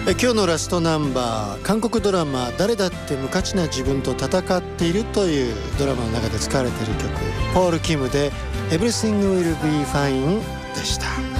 今日のラストナンバー、韓国ドラマ誰だって無価値な自分と戦っているというドラマの中で使われている曲、ポール・キムで Everything Will Be Fine でした。